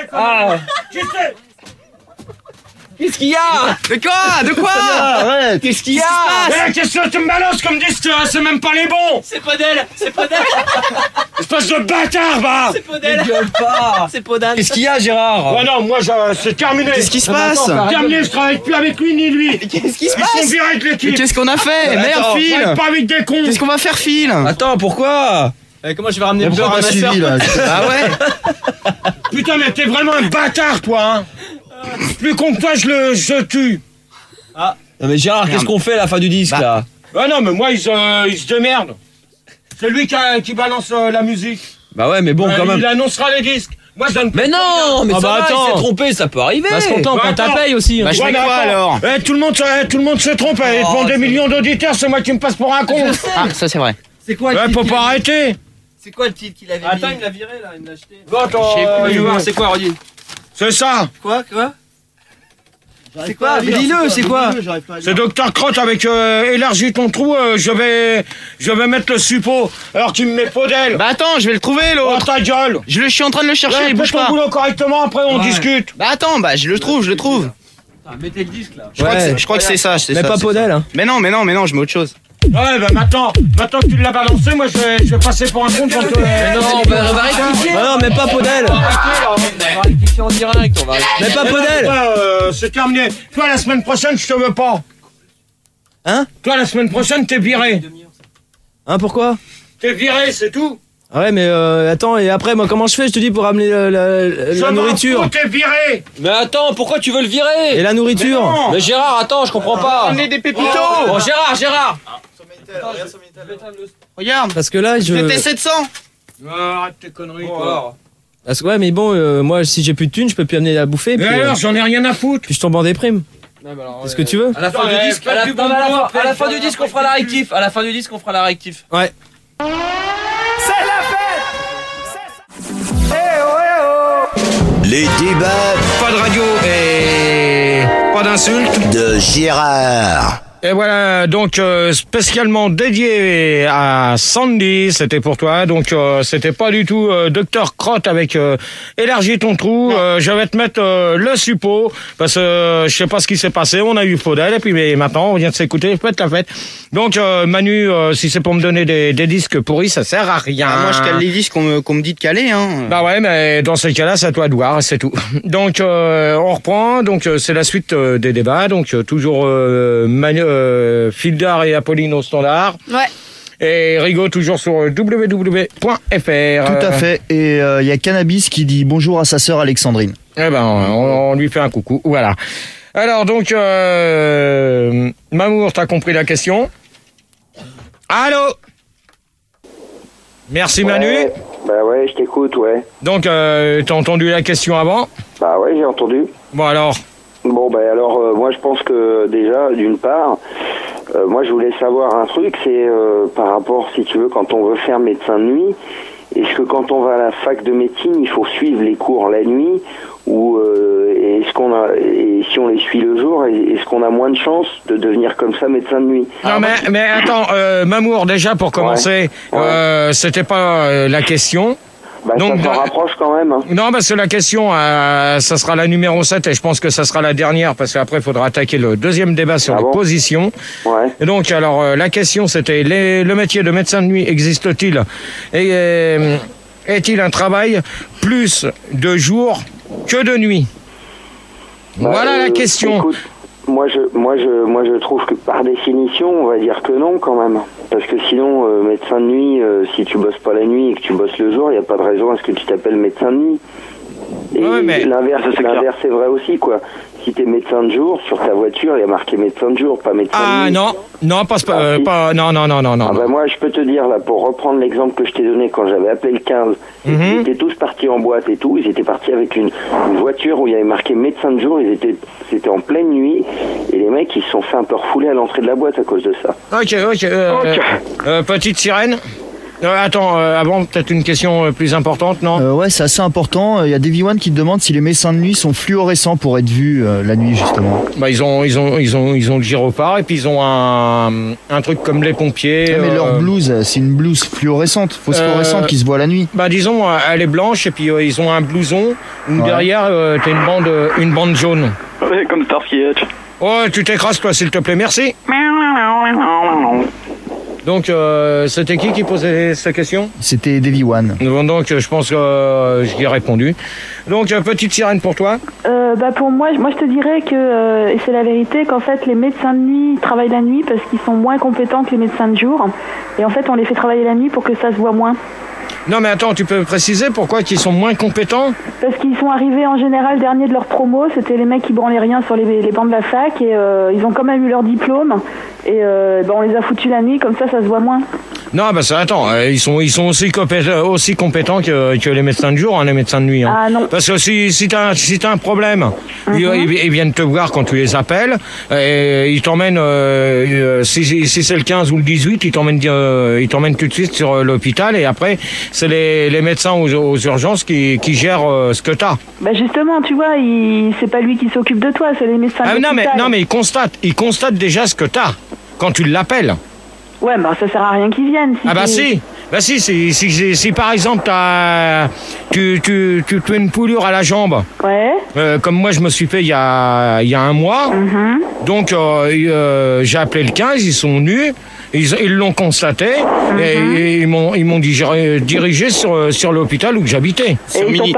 Ah. Qu'est-ce qu'il y a? De quoi? Arrête. Qu'est-ce qu'il y a? Qu'est-ce que tu me balances comme disque? C'est même pas les bons. C'est Podel. Espèce de bâtard, va. C'est Podel. Gueule pas. C'est Podel. Qu'est-ce qu'il y a, Gérard? Ouais, non, moi, c'est terminé. Qu'est-ce qui se passe? Terminé, je travaille plus avec lui ni lui. Qu'est-ce qui se Ils sont passe? virés de Mais l'équipe. qu'est-ce qu'on a fait? Merde, attends, Je Phil. travaille pas avec des cons. Qu'est-ce qu'on va faire, Phil? Attends, pourquoi? Comment je vais ramener Mais le beurre pourquoi à t'as ma soeur? suivi, là? Ah ouais? Putain, mais t'es vraiment un bâtard, toi, hein. Plus con que toi, je tue. Non mais Gérard, qu'est-ce qu'on fait à la fin du disque, Bah. là? Ah non, mais moi, ils se démerdent. C'est lui qui balance la musique. Bah ouais, mais bon, quand même. Il annoncera les disques. Moi, je donne. Mais non, mais Ah ça bah va, attends. il s'est trompé, ça peut arriver. Bah, ce content Bah, quand attends. t'as paye aussi. Bah, je fais mais quoi, attends. alors? Tout le monde se trompe. Devant des millions d'auditeurs, c'est moi qui me passe pour un con. Ah, ça, c'est vrai. C'est quoi Ouais, faut pas arrêter. C'est quoi le titre qu'il avait Attends, il me l'a viré là, il me l'a acheté. Bon, attends, Je vais voir, c'est quoi, redis? c'est ça. Quoi? C'est quoi? Mais dis-le, c'est quoi? C'est Dr Crotte avec élargis ton trou. Je vais mettre le suppôt. Alors tu me mets Podel. Bah attends, je vais le trouver, Oh l'autre. ta gueule. Je suis en train de le chercher, Ouais, il fais bouge ton pas. boulot correctement. Après on Ouais. discute. Bah attends, bah je le trouve. Mettez le disque là. Je crois que c'est ça. Mais pas Podel, hein. Mais non, je mets autre chose. Ouais, bah maintenant que tu l'as balancé, moi je vais passer pour un con quand Non, on va rectifier. Ah non, mais pas Podel. On va rectifier en direct, Mais pas Podel. C'est terminé. Toi la semaine prochaine, je te veux pas. Hein? Toi la semaine prochaine, t'es viré. Hein, pourquoi? T'es viré, c'est tout. Ah ouais, mais attends, et après, moi, comment je fais, je te dis, pour ramener la nourriture? T'es viré. Mais attends, pourquoi tu veux le virer? Et la nourriture? Non. Mais Gérard, attends, je comprends pas. Ramenez des pépitos. Bon, Gérard. Regarde. Parce que là, C'était 700. Arrête tes conneries. Bon, toi. alors. Parce que ouais, mais bon, moi, si j'ai plus de thunes, je peux plus amener à bouffer, Et puis, alors, j'en ai rien à foutre. puis je tombe en déprime. Qu'est-ce que tu veux? À la fin Ouais, du disque, faites à la du non, bon mais à la boulot, fin- à la faites fin du du bon disque, on fera la rectif. À la fin du disque, on fera la rectif. Ouais. Les débats Pas de radio et pas d'insultes. de Gérard. Et voilà, donc spécialement dédié à Sandy, c'était pour toi. Donc c'était pas du tout Dr Crotte avec élargis ton trou. Je vais te mettre le suppôt parce que je sais pas ce qui s'est passé. On a eu Podel et puis mais maintenant on vient de s'écouter. Faites la fête. Donc Manu, si c'est pour me donner des disques pourris, ça sert à rien. Ah, moi, je cale les disques qu'on me dit de caler, hein. Bah ouais, mais dans ces cas-là, c'est à toi de voir, c'est tout. Donc on reprend, donc c'est la suite des débats, donc toujours Fildar et Apolline au standard. Ouais. Et Rigaud toujours sur www.fr. Tout à fait. Et il y a Cannabis qui dit bonjour à sa sœur Alexandrine. Eh ben, on lui fait un coucou, voilà. Alors donc, Mamour, t'as compris la question? Allô? Merci Manu. Bah ouais, je t'écoute, ouais. Donc, t'as entendu la question avant? Bah ouais, j'ai entendu. Bon alors. Bon, bah alors, moi je pense que déjà, d'une part, moi je voulais savoir un truc, c'est par rapport, si tu veux, quand on veut faire médecin de nuit, est-ce que quand on va à la fac de médecine, il faut suivre les cours la nuit ou est-ce qu'on a, et si on les suit le jour, est-ce qu'on a moins de chances de devenir comme ça médecin de nuit? Non mais attends, Mamour, déjà pour commencer, Ouais. c'était pas la question. Bah Donc, ça s'en rapproche quand même. Hein. Non, parce que la question, ça sera la numéro 7 et je pense que ça sera la dernière parce qu'après il faudra attaquer le deuxième débat sur les positions. Ouais. Et donc alors la question c'était le métier de médecin de nuit existe-t-il et est-il un travail plus de jour que de nuit? Bah, Voilà la question. Écoute, moi je trouve que par définition, on va dire que non quand même. Parce que sinon, médecin de nuit, si tu bosses pas la nuit et que tu bosses le jour, il n'y a pas de raison à ce que tu t'appelles médecin de nuit. Et Ouais, mais- l'inverse est vrai aussi, quoi. Si t'es médecin de jour, sur ta voiture, il y a marqué médecin de jour, pas médecin de Ah nuit. non, non, pas, Si. pas non. Ah bah moi, je peux te dire, là, pour reprendre l'exemple que je t'ai donné quand j'avais appelé le 15, ils étaient tous partis en boîte et tout, ils étaient partis avec une voiture où il y avait marqué médecin de jour, c'était en pleine nuit, et les mecs, ils se sont fait un peu refouler à l'entrée de la boîte à cause de ça. Ok. Petite sirène. Attends, avant, peut-être une question plus importante, non? Ouais, c'est assez important. Il y a Davy One qui te demande si les médecins de nuit sont fluorescents pour être vus la nuit, justement. Bah, ils ont le gyrophare et puis ils ont un truc comme les pompiers. Ouais, mais leur blouse, c'est une blouse fluorescente, phosphorescente qui se voit la nuit. Bah, disons, elle est blanche et puis ils ont un blouson où derrière, t'as une bande jaune. Ouais, comme Starsky Hutch. Oh, tu t'écrases, toi, s'il te plaît, merci. Donc, c'était qui posait cette question? C'était Davy One. Donc, je pense que j'y ai répondu. Donc, petite sirène pour toi. Pour moi, je te dirais que, et c'est la vérité, qu'en fait, les médecins de nuit travaillent la nuit parce qu'ils sont moins compétents que les médecins de jour. Et en fait, on les fait travailler la nuit pour que ça se voit moins. Non, mais attends, tu peux préciser pourquoi ils sont moins compétents? Parce qu'ils sont arrivés en général dernier de leur promo, c'était les mecs qui branlaient rien sur les bancs de la fac, et ils ont quand même eu leur diplôme, et on les a foutus la nuit, comme ça se voit moins. Non, bah ça, attends, ils sont aussi compétents que les médecins de jour, hein, les médecins de nuit. Hein. Ah non. Parce que si t'as un problème, ils viennent te voir quand tu les appelles, et ils t'emmènent, si c'est le 15 ou le 18, ils t'emmènent tout de suite sur l'hôpital, et après, c'est les médecins aux urgences qui gèrent ce que t'as. Bah justement, tu vois, c'est pas lui qui s'occupe de toi, c'est les médecins de l'hôpital. Non, mais ils constatent déjà ce que t'as quand tu l'appelles. Ouais, bah ça sert à rien qu'ils viennent. Si par exemple tu as une poulure à la jambe. Ouais. Comme moi je me suis fait il y a un mois. Donc j'ai appelé le 15, ils sont venus, ils l'ont constaté et ils m'ont dirigé sur l'hôpital où j'habitais.